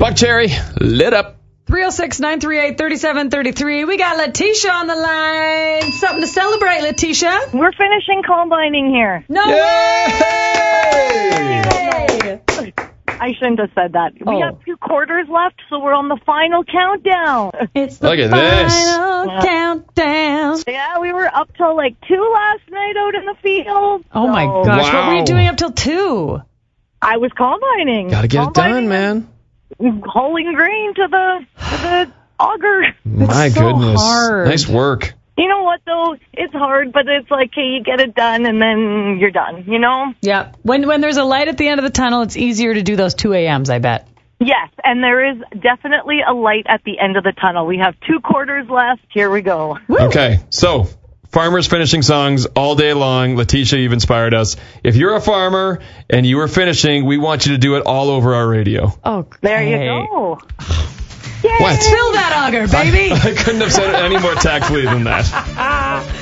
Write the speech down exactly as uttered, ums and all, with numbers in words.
Buck Cherry, lit up. three oh six, nine three eight, three seven three three. We got Letitia on the line. Something to celebrate, Letitia. We're finishing combining here. No Yay! way! I shouldn't have said that. We Oh. have two quarters left, so we're on the final countdown. It's the Look at this. final Yeah. countdown. Yeah, we were up till like two last night out in the field. Oh, my so gosh. What were Wow. you doing up till two? I was combining. Gotta get it done, man. Hauling grain to the to the auger. My so goodness. hard. Nice work. You know what, though? It's hard, but it's like, hey, you get it done, and then you're done, you know? Yeah. When when there's a light at the end of the tunnel, it's easier to do those two a.m.s, I bet. Yes, and there is definitely a light at the end of the tunnel. We have two quarters left. Here we go. Woo. Okay, so farmers finishing songs all day long. Letitia, you've inspired us. If you're a farmer and you are finishing, we want you to do it all over our radio. Okay. There you go. Yay! What? Fill that auger, baby. I couldn't have said it any more tactfully than that.